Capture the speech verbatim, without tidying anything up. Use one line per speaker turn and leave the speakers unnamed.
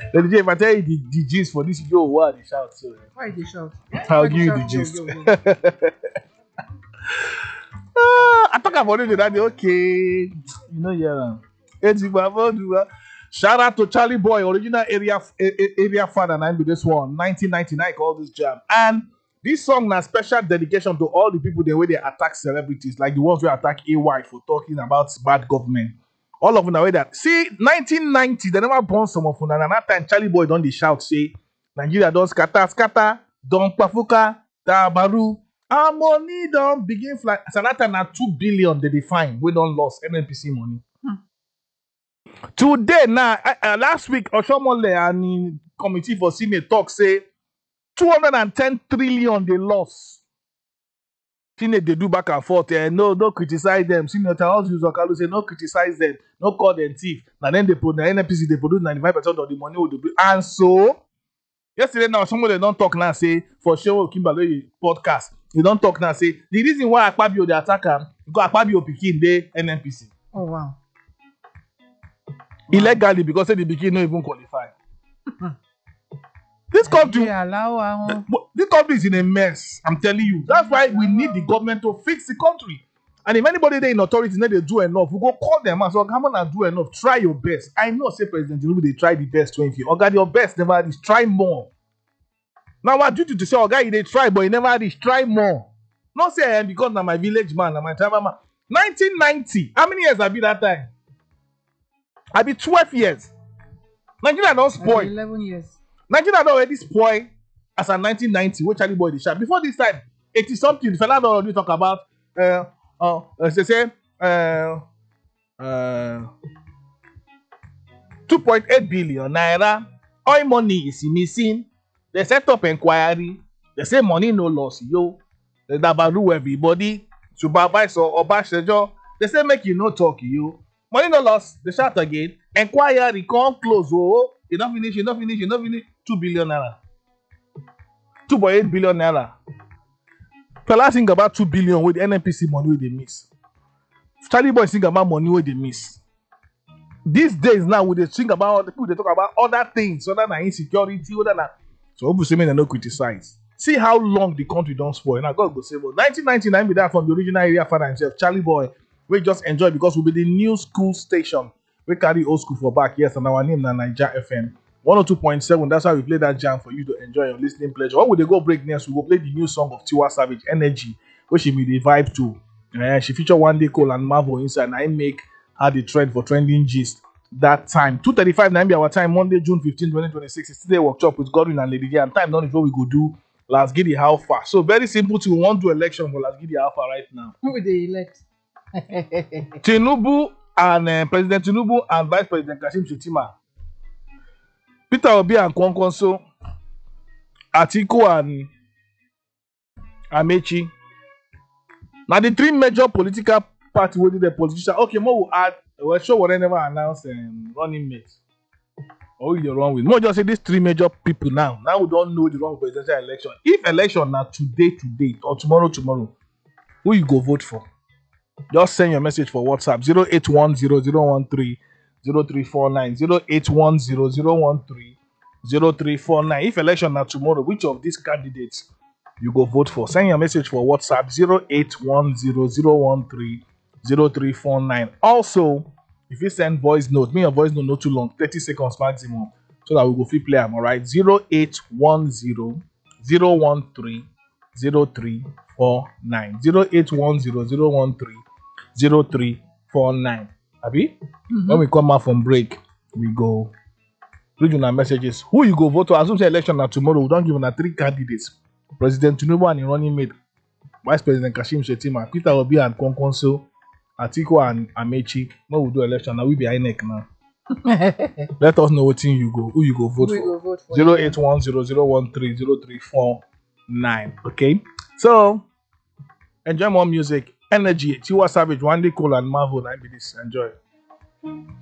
Then if I tell you the, the gist for this video, what they shout? So
Why they shout?
I'll
Why
give
they
you the
shout? Yo,
gist.
yo, yo.
Ah, I talk about it that day, okay. You know, yeah. It's about shout out to Charlie Boy, original area area father, and I'm with this one, nineteen ninety-nine, called this jam. And this song na special dedication to all the people the way they attack celebrities, like the ones who attack A Y for talking about bad government. All of them the way that see nineteen ninety, they never born some of them, and at that time Charlie Boy don't they shout say Nigeria don't scatter scatter, don't pafuka, tabaru. Our money don't begin fly. So that time na two billion they define. We don't lost N N P C money. Today now, uh, uh, last week, Oshomole and in committee for Senate talk say two hundred ten trillion they lost. Senate they do back and forth. Eh, no, no criticize them. Senator House Okalu say no criticize them, no call them thief. Now then they put the N N P C they produce ninety-five percent of the money with the and so yesterday now somebody don't talk now say for sure Kimberley podcast. They don't talk now say the reason why Akpabio the attacker because Akpabio pikin the N N P C.
Oh wow.
Illegally because say the pikin no even qualify. This country,
Yeah, allow um,
this country is in a mess. I'm telling you. That's why we need the government to fix the country. And if anybody there in authority need to do enough, we go call them and say, come on and do enough. Try your best. I know, say President Tinubu they try the best twenty. Oga, your best never is try more. Now what duty to say, Oga, they try, but he never is try more. Not say I am because I'm my village man, I'm my tribal man. nineteen ninety. How many years I be that time? I be twelve years. Nigeria don't spoil.
eleven years.
Nigeria don already spoil as a nineteen ninety wey Charlie Boy dey shout. Before this time, eighty something, fella don already talk about uh, uh, uh, they say uh, uh, two point eight billion naira oil money is missing. They set up inquiry. They say money no loss, yo. They dabaru everybody. Supervisor Obasanjo. They say make you no talk, yo. Money no loss. They shout again. Inquiry come close, oh. You don't finish, you don't finish, you don't finish. two billion naira. two point eight billion naira. Fella think about two billion with N N P C money wey they miss. Charlie Boy think about money wey they miss. These days now, we dey think about the people they talk about other things, other than insecurity, other than so people say me they no criticize. See how long the country don't spoil. Now God go say, well, nineteen ninety-nine be that from the original area father himself, Charlie Boy. We just enjoy because we be the new school station. We carry old school for back, yes, and our name na Naija F M. one oh two point seven, that's why we play that jam for you to enjoy your listening pleasure. What would they go break next? We will play the new song of Tiwa Savage, Energy, which she be the vibe to. Uh, she feature One Day Cole and Marvel inside, and I make her the trend for trending gist that time. two thirty-five na be our time, Monday, June fifteenth, twenty twenty-six. It's today workshop with Godwin and Lady J, and time done is what we go do. Let's get it how far. So very simple to want to election for Let's get it how far right now.
Who will they elect?
Tinubu and uh, President Tinubu and Vice President Kashim Shettima. Peter Obi and Kwankwaso, Atiku and Amechi. Now the three major political parties with the politician. Okay, more will add. Well, sure, what I never announced um, running mates. Or you wrong with. More just say these three major people now. Now we don't know the wrong presidential election. If election now today, today, or tomorrow, tomorrow, who you go vote for? Just send your message for WhatsApp zero eight one zero zero one three zero three four nine zero eight one zero zero one three zero three four nine. If election now tomorrow, which of these candidates you go vote for? Send your message for WhatsApp zero eight one zero zero one three zero three four nine. Also, if you send voice note, me your voice note not too long, thirty seconds maximum, so that we go free play them. All right, zero eight one zero zero one three zero three four nine zero eight one zero zero one three zero three four nine. Abi? Mm-hmm. When we come out from break, we go read your messages. Who you go vote for? Assume say election now tomorrow. We don't give them three candidates: President Tinubu and the running mate, Vice President Kashim Shettima, Peter Obi and Kwankwaso, Atiku and Amechi. When we do election now, we be I N E C now. Let us know what team you go, who you go vote
Who
for.
go vote for?
Zero eight one zero zero one three zero three four nine. Okay, so enjoy more music. Energy, Tiwa Savage, One Day Cole and Marvel. I be this. Enjoy.